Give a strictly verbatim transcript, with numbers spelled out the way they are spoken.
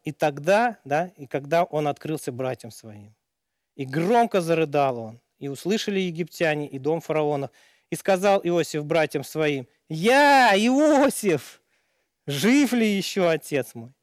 и тогда, да, и когда он открылся братьям своим. И громко зарыдал он, и услышали египтяне, и дом фараона. И сказал Иосиф братьям своим: «Я, Иосиф, жив ли еще отец мой?»